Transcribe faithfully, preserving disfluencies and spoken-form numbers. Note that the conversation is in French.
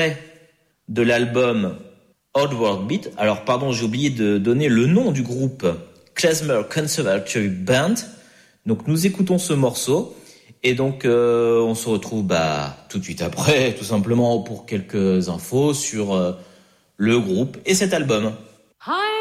de l'album Odd World Beat. Alors pardon, j'ai oublié de donner le nom du groupe, Klezmer Conservatory Band. Donc nous écoutons ce morceau et donc euh, on se retrouve bah tout de suite après, tout simplement pour quelques infos sur euh, le groupe et cet album. Hi.